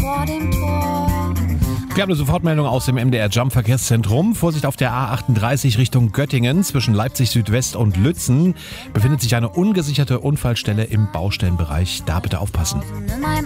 vor dem Tor. Wir haben eine Sofortmeldung aus dem MDR Jump Verkehrszentrum. Vorsicht auf der A38 Richtung Göttingen zwischen Leipzig Südwest und Lützen befindet sich eine ungesicherte Unfallstelle im Baustellenbereich. Da bitte aufpassen. In meinem